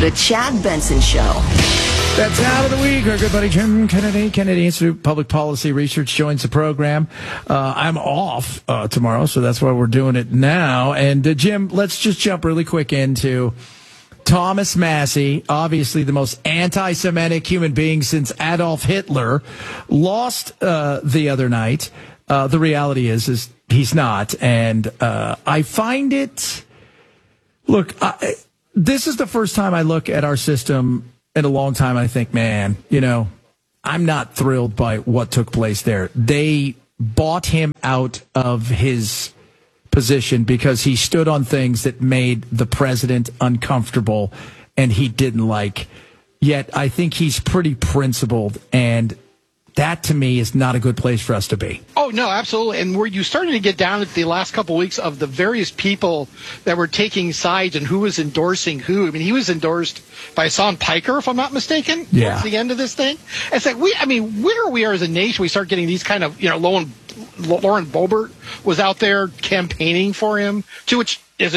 The Chad Benson Show. That's Out of the Week. Our good buddy Jim Kennedy Institute Public Policy Research joins the program. I'm off tomorrow, so that's why we're doing it now. And Jim, let's just jump really quick into Thomas Massie, obviously the most anti-Semitic human being since Adolf Hitler, lost the other night. The reality is he's not. And I find it... Look, this is the first time I look at our system in a long time. I think, man, I'm not thrilled by what took place there. They bought him out of his position because he stood on things that made the president uncomfortable and he didn't like. Yet I think he's pretty principled, and that to me is not a good place for us to be. Oh, no, absolutely. And were you starting to get down at the last couple of weeks of the various people that were taking sides and who was endorsing who? I mean, he was endorsed by Hassan Piker, if I'm not mistaken, towards the end of this thing. It's like, where we are as a nation, we start getting these kind of, Lauren Boebert was out there campaigning for him, to which